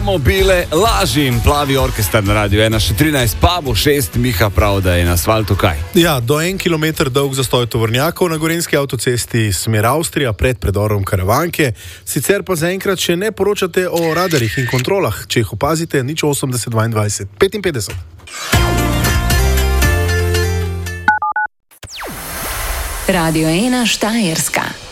mobile laži in plavi orkester na radiju 1, še 13, pa bo 6, Miha prav, da je na asfaltu kaj. Ja, do 1 kilometer dolg zastoj tovornjakov na gorenjski avtocesti smer Avstrija pred predorom Karavanke. Sicer pa zaenkrat še ne poročate o radarjih in kontrolah. Če jih opazite, 80 22 55. Radio 1 Štajerska.